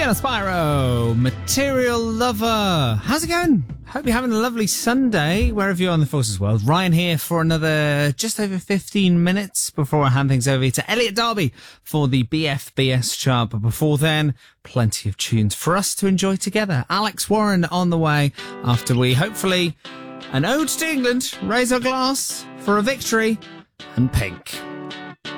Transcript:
Piano Spyro, Material Lover. How's it going? Hope you're having a lovely Sunday, wherever you are in the Forces world. Ryan here for another just over 15 minutes before I hand things over to Elliot Darby for the BFBS chart. But before then, plenty of tunes for us to enjoy together. Alex Warren on the way after we, hopefully, an ode to England, raise our glass for a victory, and Pink.